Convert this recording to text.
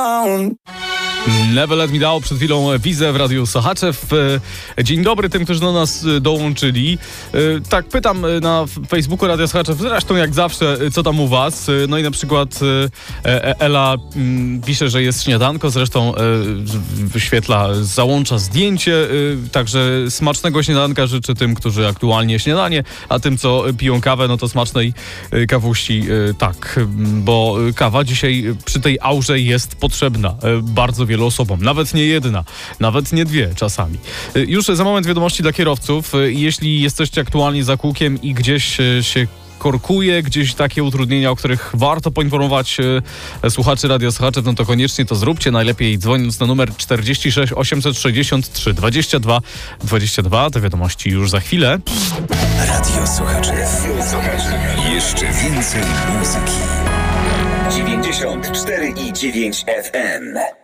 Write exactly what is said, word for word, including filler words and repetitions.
Never Let Me Down, przed chwilą Wizę w Radiu Sochaczew. Dzień dobry tym, którzy do nas dołączyli. Tak, pytam na Facebooku Radia Sochaczew, zresztą jak zawsze, co tam u was. No i na przykład Ela pisze, że jest śniadanko, zresztą wyświetla, załącza zdjęcie. Także smacznego śniadanka życzę tym, którzy aktualnie śniadanie, a tym, co piją kawę, no to smacznej kawuści. Tak, bo kawa dzisiaj przy tej aurze jest potrzebna bardzo wielu osobom, nawet nie jedna, nawet nie dwie czasami. Już za moment wiadomości dla kierowców. Jeśli jesteście aktualnie za kółkiem i gdzieś się korkuje, gdzieś takie utrudnienia, o których warto poinformować słuchaczy Radia Sochaczew, no to koniecznie to zróbcie, najlepiej dzwoniąc na numer czterdzieści sześć osiemset sześćdziesiąt trzy dwadzieścia dwa dwadzieścia dwa. Te wiadomości już za chwilę. Radio Sochaczew. Jeszcze więcej muzyki. dziewięćdziesiąt cztery i dziewięć F M.